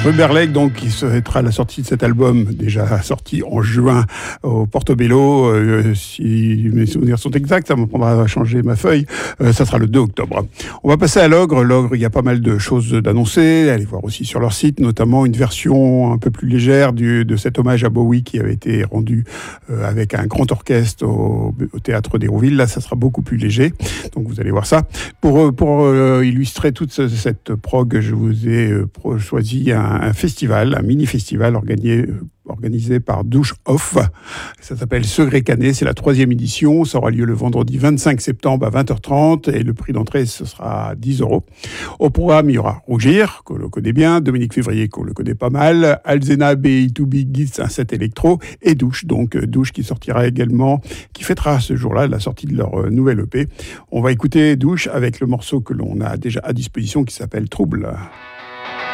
Rubber Lake, donc, qui sera la sortie de cet album, déjà sorti en juin au Portobello. Si mes souvenirs sont exacts, ça me prendra à changer ma feuille. Ça sera le 2 octobre. On va passer à l'Ogre. L'Ogre, il y a pas mal de choses d'annoncer. Allez voir aussi sur leur site, notamment une version un peu plus légère de cet hommage à Bowie qui avait été rendu avec un grand orchestre au Théâtre d'Hérouville. Là, ça sera beaucoup plus léger. Donc, vous allez voir ça. Pour illustrer toute cette prog, je vous ai choisi un festival, un mini-festival organisé par Douche Off. Ça s'appelle Secret Canet, c'est la 3e édition. Ça aura lieu le vendredi 25 septembre à 20h30 et le prix d'entrée, ce sera 10 €. Au programme, il y aura Rougir, qu'on le connaît bien, Dominique Février, qu'on le connaît pas mal, Alzena, BI2B, Gitz, un set électro, et Douche, donc Douche qui sortira également, qui fêtera ce jour-là la sortie de leur nouvelle EP. On va écouter Douche avec le morceau que l'on a déjà à disposition qui s'appelle Trouble.